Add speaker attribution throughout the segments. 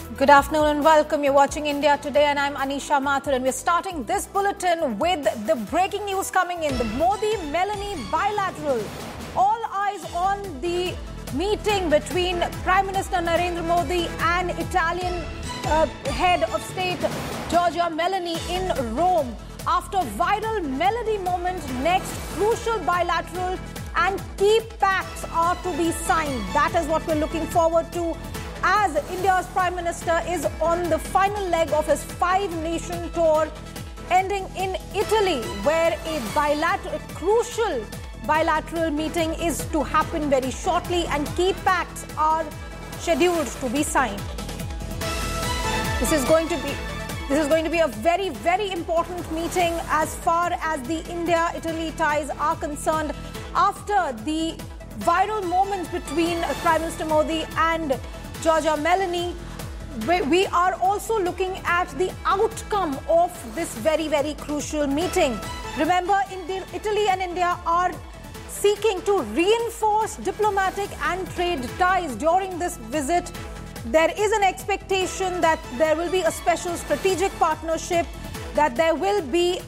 Speaker 1: Good afternoon and welcome. You're watching India Today and I'm Anisha Mathur, and we're starting this bulletin with the breaking news coming in. The Modi-Meloni bilateral. All eyes on the meeting between Prime Minister Narendra Modi and Italian head of state Giorgia Meloni in Rome. After viral melody moment, next crucial bilateral and key pacts are to be signed. That is what we're looking forward to, as India's Prime Minister is on the final leg of his 5-nation tour, ending in Italy, where a crucial bilateral meeting is to happen very shortly and key pacts are scheduled to be signed. This is going to be a very, very important meeting as far as the India-Italy ties are concerned. After the viral moments between Prime Minister Modi and Giorgia Meloni, we are also looking at the outcome of this very, very crucial meeting. Remember, Italy and India are seeking to reinforce diplomatic and trade ties during this visit. There is an expectation that there will be a special strategic partnership, that there will be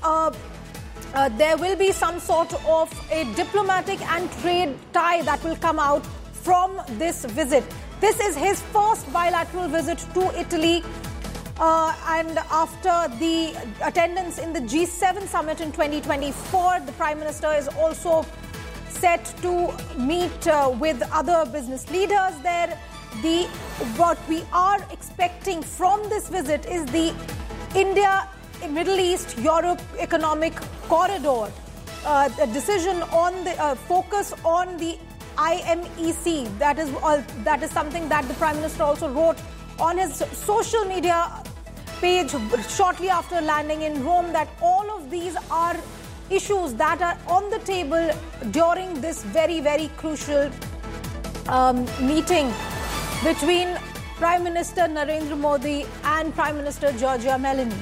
Speaker 1: some sort of a diplomatic and trade tie that will come out from this visit. This is his first bilateral visit to Italy, and after the attendance in the G7 summit in 2024, the Prime Minister is also set to meet with other business leaders there. What we are expecting from this visit is the India, Middle East, Europe economic corridor, a decision on the focus on the IMEC. That is something that the Prime Minister also wrote on his social media page shortly after landing in Rome, that all of these are issues that are on the table during this very, very crucial meeting between Prime Minister Narendra Modi and Prime Minister Giorgia Meloni.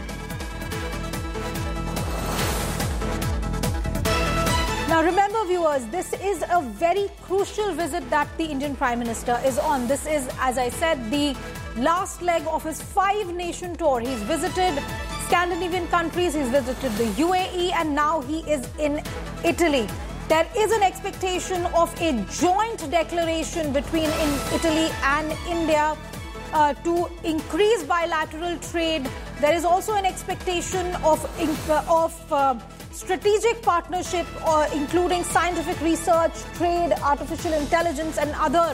Speaker 1: Now remember, viewers, this is a very crucial visit that the Indian Prime Minister is on. This is, as I said, the last leg of his 5-nation tour. He's visited Scandinavian countries, he's visited the UAE, and now he is in Italy. There is an expectation of a joint declaration between Italy and India to increase bilateral trade. There is also an expectation of strategic partnership, including scientific research, trade, artificial intelligence, and other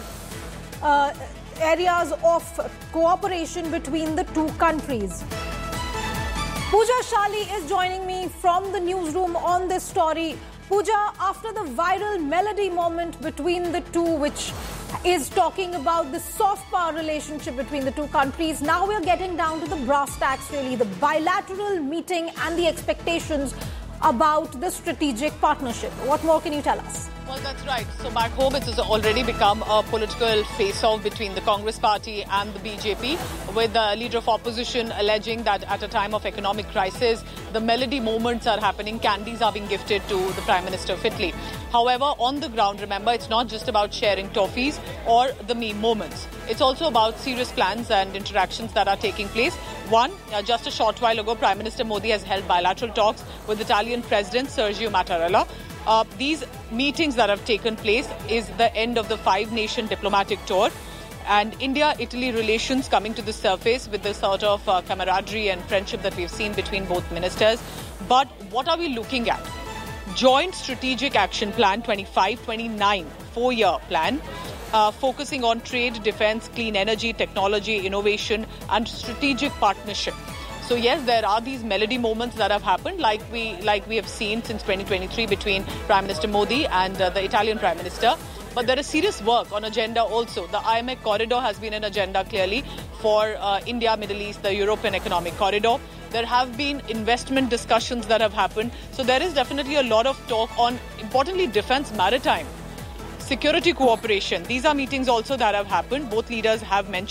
Speaker 1: areas of cooperation between the two countries. Pooja Shali is joining me from the newsroom on this story. Pooja, after the viral melody moment between the two, which is talking about the soft power relationship between the two countries, now we're getting down to the brass tacks, really, the bilateral meeting and the expectations about the strategic partnership. What more can you tell us?
Speaker 2: Well, that's right. So back home, it has already become a political face-off between the Congress party and the BJP, with the leader of opposition alleging that at a time of economic crisis, the melody moments are happening, candies are being gifted to the Prime Minister of Italy. However, on the ground, remember, it's not just about sharing toffees or the meme moments. It's also about serious plans and interactions that are taking place. One, just a short while ago, Prime Minister Modi has held bilateral talks with Italian President Sergio Mattarella. These meetings that have taken place is the end of the 5-nation diplomatic tour, and India-Italy relations coming to the surface with the sort of camaraderie and friendship that we've seen between both ministers. But what are we looking at? Joint Strategic Action Plan 25-29, 4-year plan, focusing on trade, defense, clean energy, technology, innovation, and strategic partnership. So yes, there are these melody moments that have happened, like we have seen since 2023 between Prime Minister Modi and the Italian Prime Minister. But there is serious work on agenda also. The IMEC corridor has been an agenda clearly for India, Middle East, the European Economic Corridor. There have been investment discussions that have happened. So there is definitely a lot of talk on, importantly, defense, maritime, security cooperation. These are meetings also that have happened. Both leaders have mentioned